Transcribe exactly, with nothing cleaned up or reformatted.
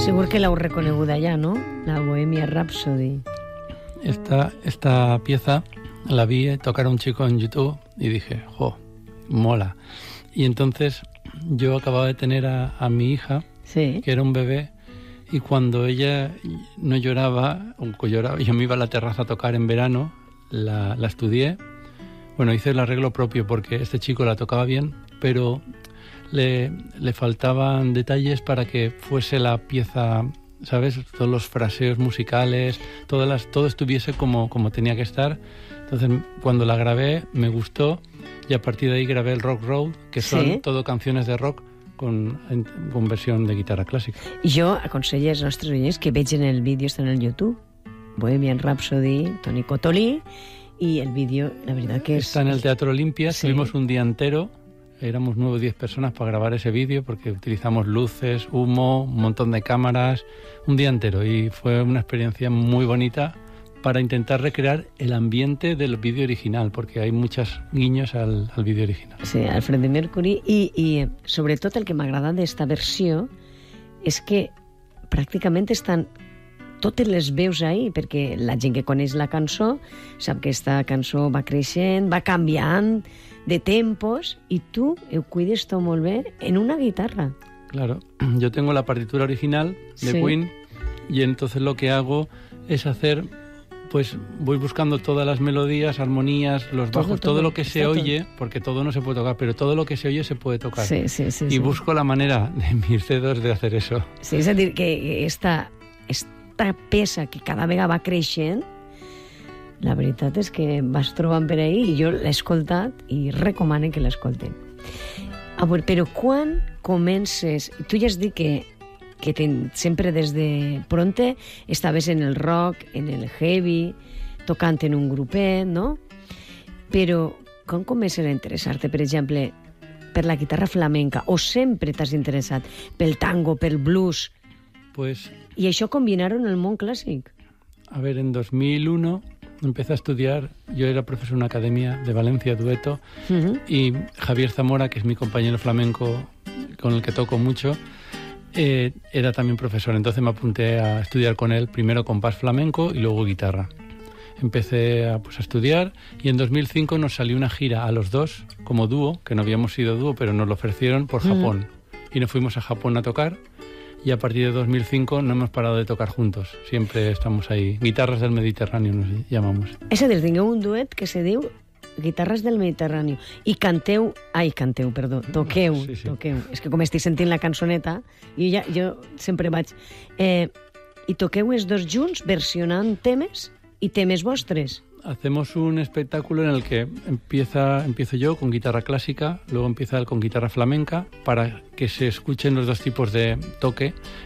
Segur que l'heu reconeguda ja, ¿no? La Bohemia Rhapsody. Esta, esta pieza la vi tocar a un chico en YouTube y dije, jo, mola. Y entonces yo acababa de tener a, a mi hija, sí, que era un bebé, y cuando ella no lloraba, o lloraba, yo me iba a la terraza a tocar en verano, la, la estudié. Bueno, hice el arreglo propio porque este chico la tocaba bien, pero le, le faltaban detalles para que fuese la pieza, ¿sabes? Todos los fraseos musicales, todas las, todo estuviese como, como tenía que estar. Entonces, cuando la grabé, me gustó, y a partir de ahí grabé el Rock Road, que son sí, todo canciones de rock con, con versión de guitarra clásica. Jo aconsello als nostres oients que vegin el vídeo, està en el YouTube, Bohemian Rhapsody, Toni Cotolí, y el vídeo, la verdad que es... Está en el Teatro Olimpia, sí, estuvimos un día entero, éramos nueve o diez personas para grabar ese vídeo, porque utilizamos luces, humo, un montón de cámaras, un día entero, y fue una experiencia muy bonita para intentar recrear el ambiente del vídeo original, porque hay muchos guiños al, al vídeo original. Sí, al Freddie Mercury, i, i sobretot el que m'agrada d'esta versió és que pràcticament estan totes les veus ahí, perquè la gent que coneix la cançó sap que aquesta cançó va creixent, va canviant de tempos, i tu ho cuides tot molt bé en una guitarra. Claro, yo tengo la partitura original de sí, Queen, y entonces lo que hago es hacer... pues voy buscando todas las melodías, armonías, los bajos, todo, todo, todo lo que se oye, todo, porque todo no se puede tocar, pero todo lo que se oye se puede tocar. Sí, sí, sí, y sí, busco la manera de mis dedos de hacer eso. Sí, és a dir, que esta, esta peça que cada vegada va creixent, la veritat és que vas trobant per ahí, i jo l'he escoltat i recomano que l'escolten. A veure, però quan comences... Tu ja has dit que que ten, sempre des de pronte estaves en el rock, en el heavy, tocant en un grupet, no? Però com comences a interessar-te, per exemple, per la guitarra flamenca, o sempre t'has interessat pel tango, pel blues? Pues... I això combinaron en el món clàssic. A ver, en dos mil uno empecé a estudiar, yo era profesor en una academia de Valencia, Dueto, uh-huh, y Javier Zamora, que es mi compañero flamenco con el que toco mucho, Eh, era también profesor, entonces me apunté a estudiar con él, primero compás flamenco y luego guitarra. Empecé a, pues, a estudiar, y en dos mil cinco nos salió una gira a los dos como dúo, que no habíamos sido dúo, pero nos lo ofrecieron por Japón. Mm. Y nos fuimos a Japón a tocar, y a partir de dos mil cinco no hemos parado de tocar juntos. Siempre estamos ahí. Guitarras del Mediterráneo nos llamamos. És a dir, tingueu un duet que se diu Guitarres del Mediterrani, i canteu, ai, canteu, perdó, toqueu, sí, sí, toqueu, és que com estic sentint la cançoneta, i ja, jo sempre vaig, eh, i toqueu els dos junts versionant temes i temes vostres. Hacemos un espectáculo en el que empieza, empiezo yo con guitarra clásica, luego empieza él con guitarra flamenca, para que se escuchen los dos tipos de toque,